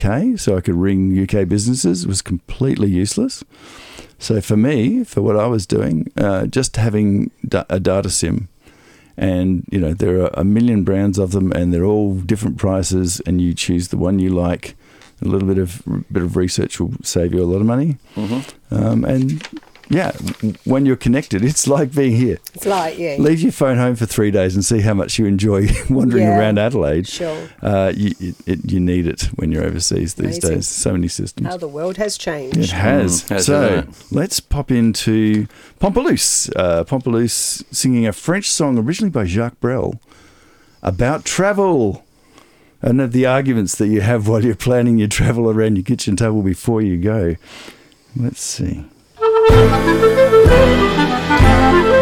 UK, so I could ring UK businesses. It was completely useless. So for me, for what I was doing, just having a data SIM, and there are a million brands of them, and they're all different prices, and you choose the one you like. A little bit of research will save you a lot of money, and yeah, when you're connected, it's like being here. It's like, yeah. Leave your phone home for 3 days and see how much you enjoy wandering around Adelaide. Sure. You need it when you're overseas these days. So many systems. How the world has changed. It has. So let's pop into Pompaloose. Pompaloose singing a French song originally by Jacques Brel about travel. And the arguments that you have while you're planning your travel around your kitchen table before you go. Let's see.